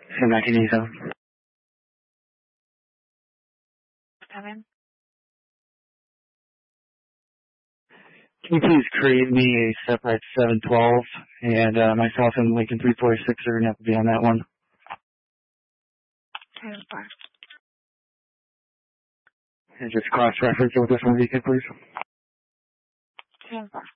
Say 1987. Come in. Can you please create me a separate 712 and myself and Lincoln 346 are going to have to be on that one. 10-4. And just cross-reference with this one, if you could, please. 10-4.